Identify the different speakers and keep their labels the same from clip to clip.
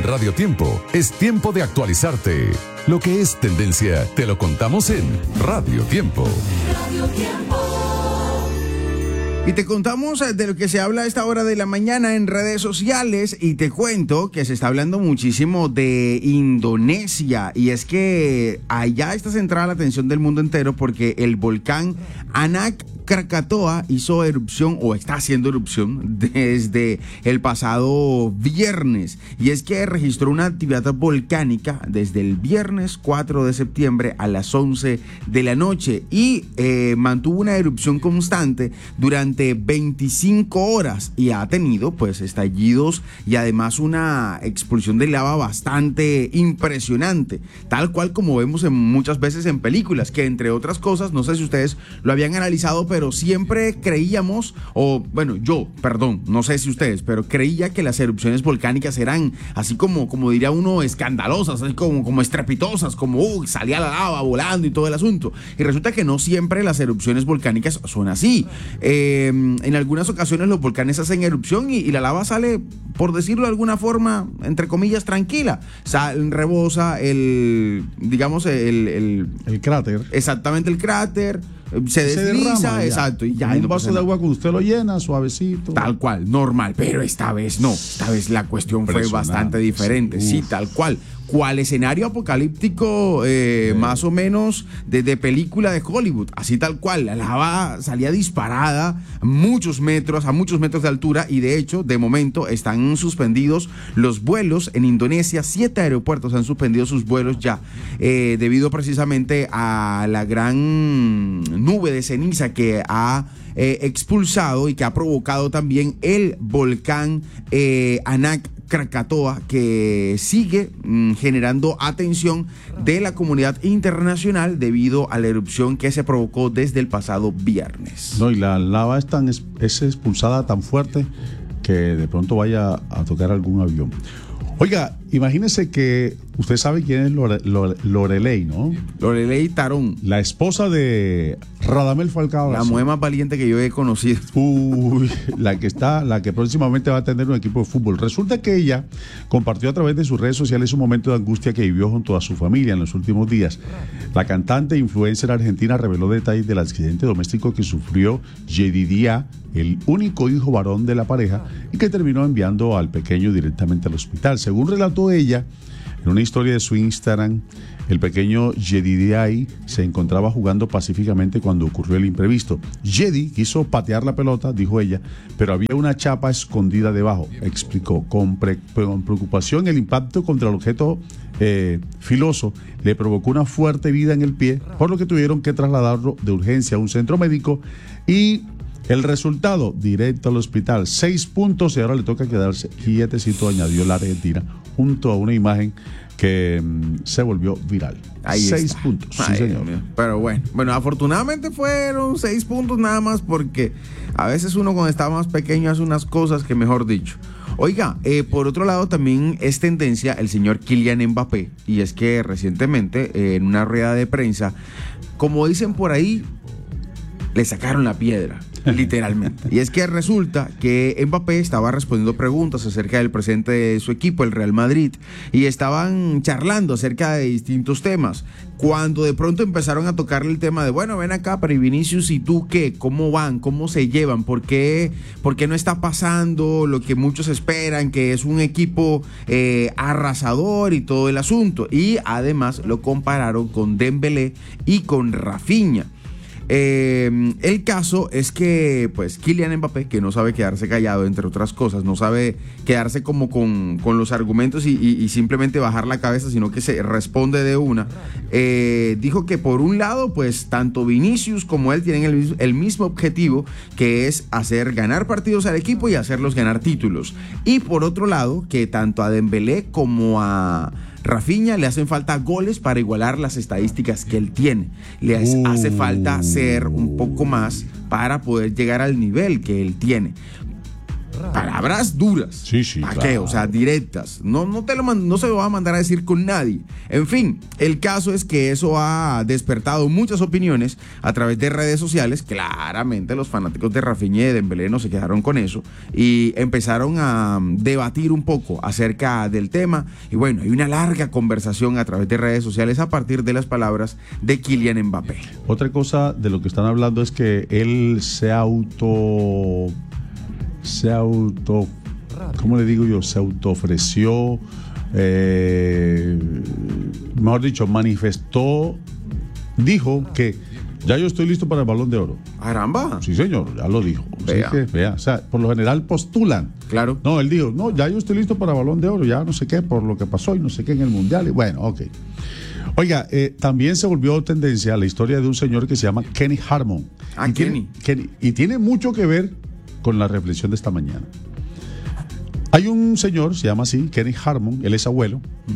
Speaker 1: en Radio Tiempo, es tiempo de actualizarte. Lo que es tendencia, te lo contamos en Radio Tiempo.
Speaker 2: Radio Tiempo.
Speaker 3: Y te contamos de lo que se habla a esta hora de la mañana en redes sociales, y te cuento que se está hablando muchísimo de Indonesia, y es que allá está centrada la atención del mundo entero porque el volcán Anak Krakatoa hizo erupción, o está haciendo erupción, desde el pasado viernes, y es que registró una actividad volcánica desde el viernes 4 de septiembre a las 11 de la noche y mantuvo una erupción constante durante 25 horas y ha tenido pues estallidos y además una expulsión de lava bastante impresionante, tal cual como vemos muchas veces en películas, que entre otras cosas, no sé si ustedes lo habían analizado, pero siempre creíamos, no sé si ustedes, pero creía que las erupciones volcánicas eran así como diría uno, escandalosas, así como estrepitosas, como salía la lava volando y todo el asunto, y resulta que no siempre las erupciones volcánicas son así. En algunas ocasiones los volcanes hacen erupción y la lava sale, por decirlo de alguna forma, entre comillas, tranquila. Rebosa el
Speaker 4: cráter.
Speaker 3: Exactamente, el cráter. Se desliza, exacto, y ya.
Speaker 4: Un vaso de agua cuando usted lo llena, suavecito.
Speaker 3: Tal cual, normal, pero esta vez no. Esta vez la cuestión fue bastante diferente. Sí, tal cual. ¿Cuál escenario apocalíptico más o menos de película de Hollywood? Así tal cual, la lava salía disparada a muchos metros de altura, y de hecho, de momento, están suspendidos los vuelos en Indonesia. 7 aeropuertos han suspendido sus vuelos ya, debido precisamente a la gran nube de ceniza que ha expulsado y que ha provocado también el volcán Anak Krakatoa, que sigue generando atención de la comunidad internacional debido a la erupción que se provocó desde el pasado viernes.
Speaker 4: No, y la lava es expulsada tan fuerte que de pronto vaya a tocar algún avión. Oiga, imagínese que usted sabe quién es Loreley, ¿no?
Speaker 3: Loreley Tarón.
Speaker 4: La esposa de Radamel Falcao.
Speaker 3: La mujer más valiente que yo he conocido.
Speaker 4: Uy, la que próximamente va a tener un equipo de fútbol. Resulta que ella compartió a través de sus redes sociales un momento de angustia que vivió junto a su familia en los últimos días. La cantante e influencer argentina reveló detalles del accidente doméstico que sufrió Yedidia, el único hijo varón de la pareja, y que terminó enviando al pequeño directamente al hospital. Según relató ella en una historia de su Instagram, el pequeño Yedidia se encontraba jugando pacíficamente cuando ocurrió el imprevisto. Yedi quiso patear la pelota, dijo ella, pero había una chapa escondida debajo, explicó. Con preocupación, el impacto contra el objeto filoso le provocó una fuerte herida en el pie, por lo que tuvieron que trasladarlo de urgencia a un centro médico, y el resultado, directo al hospital. 6 puntos y ahora le toca quedarse quietecito, añadió la argentina, junto a una imagen que se volvió viral.
Speaker 3: Ahí
Speaker 4: 6
Speaker 3: está.
Speaker 4: puntos,
Speaker 3: Ay,
Speaker 4: sí, señor.
Speaker 3: Pero bueno, afortunadamente fueron 6 puntos nada más, porque a veces uno cuando está más pequeño hace unas cosas que, mejor dicho. Oiga, por otro lado también es tendencia el señor Kylian Mbappé, y es que recientemente en una rueda de prensa, como dicen por ahí, le sacaron la piedra, literalmente. Y es que resulta que Mbappé estaba respondiendo preguntas acerca del presente de su equipo, el Real Madrid, y estaban charlando acerca de distintos temas, cuando de pronto empezaron a tocarle el tema de, bueno, ven acá, pero ¿y Vinicius y tú qué? ¿Cómo van? ¿Cómo se llevan? ¿Por qué no está pasando lo que muchos esperan, que es un equipo arrasador y todo el asunto? Y además lo compararon con Dembélé y con Rafinha. El caso es que pues Kylian Mbappé, que no sabe quedarse callado, entre otras cosas, no sabe quedarse como con los argumentos y simplemente bajar la cabeza, sino que se responde de una, dijo que por un lado pues tanto Vinicius como él tienen el mismo objetivo, que es hacer ganar partidos al equipo y hacerlos ganar títulos, y por otro lado que tanto a Dembélé como a Rafinha le hacen falta goles para igualar las estadísticas que él tiene. Les hace falta ser un poco más para poder llegar al nivel que él tiene. Palabras duras.
Speaker 4: Sí, sí,
Speaker 3: ¿Para
Speaker 4: claro.
Speaker 3: qué? O sea, directas. No se lo va a mandar a decir con nadie. En fin, el caso es que eso ha despertado muchas opiniones a través de redes sociales. Claramente los fanáticos de Rafinha y de Dembélé no se quedaron con eso y empezaron a debatir un poco acerca del tema. Y bueno, hay una larga conversación a través de redes sociales a partir de las palabras de Kylian Mbappé.
Speaker 4: Otra cosa de lo que están hablando es que él se ¿cómo le digo yo? Se autoofreció, mejor dicho, manifestó, dijo que ya yo estoy listo para el Balón de Oro.
Speaker 3: Caramba.
Speaker 4: Sí, señor, ya lo dijo.
Speaker 3: Vea.
Speaker 4: Así que, vea, o sea, por lo general postulan.
Speaker 3: Claro.
Speaker 4: No, él dijo, no, ya yo estoy listo para el Balón de Oro, ya no sé qué, por lo que pasó y no sé qué en el Mundial. Y bueno, ok. Oiga, también se volvió tendencia la historia de un señor que se llama Kenny Harmon.
Speaker 3: Ah,
Speaker 4: Y tiene mucho que ver con la reflexión de esta mañana. Hay un señor, se llama así, Kenny Harmon, él es abuelo.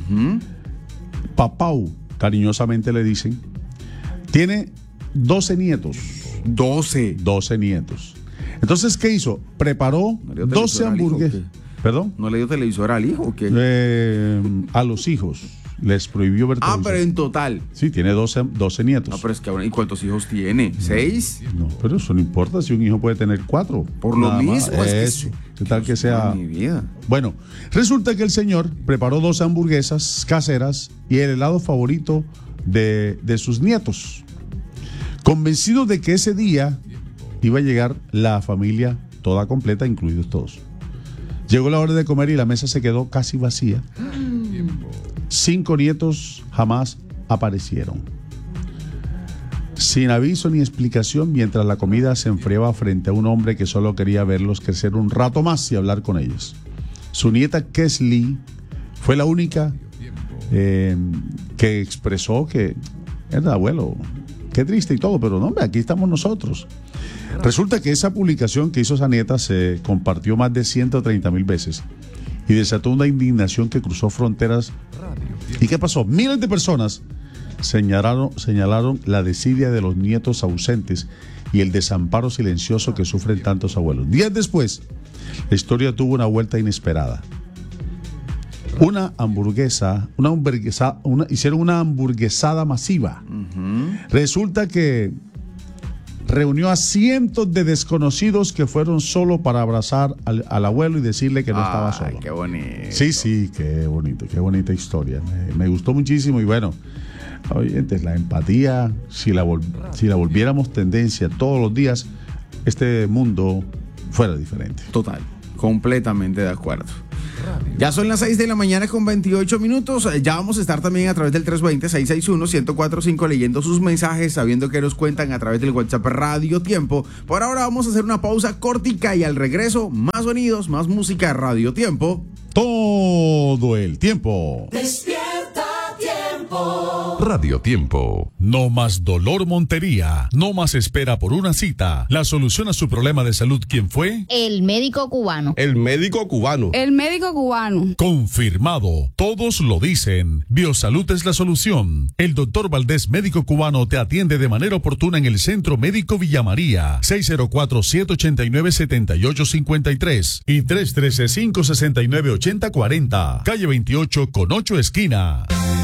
Speaker 4: Papau, cariñosamente le dicen. Tiene 12 nietos.
Speaker 3: 12.
Speaker 4: 12 nietos. Entonces, ¿qué hizo? Preparó
Speaker 3: ¿No le dio
Speaker 4: 12
Speaker 3: televisor al hijo o
Speaker 4: hamburguesas.
Speaker 3: qué?
Speaker 4: ¿Perdón?
Speaker 3: ¿No le dio televisor al hijo o qué?
Speaker 4: A los hijos les prohibió ver
Speaker 3: Ah,
Speaker 4: televisión.
Speaker 3: pero en total.
Speaker 4: Sí, tiene 12 nietos.
Speaker 3: No, pero es que ahora, ¿y cuántos hijos tiene? ¿6?
Speaker 4: No, pero eso no importa si un hijo puede tener 4.
Speaker 3: Por lo
Speaker 4: nada más.
Speaker 3: mismo, es que
Speaker 4: Eso.
Speaker 3: sí.
Speaker 4: ¿Qué tal que sea?
Speaker 3: Mi vida.
Speaker 4: Bueno, resulta que el señor preparó 12 hamburguesas caseras y el helado favorito de sus nietos. Convencido de que ese día iba a llegar la familia toda completa, incluidos todos. Llegó la hora de comer y la mesa se quedó casi vacía. 5 nietos jamás aparecieron. Sin aviso ni explicación, mientras la comida se enfriaba frente a un hombre que solo quería verlos crecer un rato más y hablar con ellos. Su nieta Kesley fue la única que expresó que era abuelo, qué triste y todo, pero no, hombre, aquí estamos nosotros. Resulta que esa publicación que hizo esa nieta se compartió más de 130,000 veces y desató una indignación que cruzó fronteras. ¿Y qué pasó? Miles de personas señalaron la desidia de los nietos ausentes y el desamparo silencioso que sufren tantos abuelos. Días después, la historia tuvo una vuelta inesperada. Hicieron una hamburguesada masiva. Resulta que reunió a cientos de desconocidos que fueron solo para abrazar al abuelo y decirle que no estaba solo.
Speaker 3: Qué bonito.
Speaker 4: Sí, qué bonita historia. Me gustó muchísimo y bueno, oyentes, la empatía, si la volviéramos tendencia todos los días, este mundo fuera diferente.
Speaker 3: Total, completamente de acuerdo. Ya son las 6 de la mañana con 28 minutos. Ya vamos a estar también a través del 320-661-1045 leyendo sus mensajes, sabiendo que nos cuentan a través del WhatsApp Radio Tiempo. Por ahora vamos a hacer una pausa cortica y al regreso, más sonidos, más música, Radio Tiempo.
Speaker 4: Todo el tiempo.
Speaker 2: Despierta Tiempo.
Speaker 1: Radio Tiempo.
Speaker 5: No más dolor Montería, no más espera por una cita. La solución a su problema de salud, ¿quién fue?
Speaker 6: El médico cubano.
Speaker 7: El médico cubano.
Speaker 8: El médico cubano.
Speaker 5: Confirmado, todos lo dicen. Biosalud es la solución. El doctor Valdés, médico cubano, te atiende de manera oportuna en el Centro Médico Villa María, 604-789-7853 y 313-569-8040, calle 28 con 8 esquinas.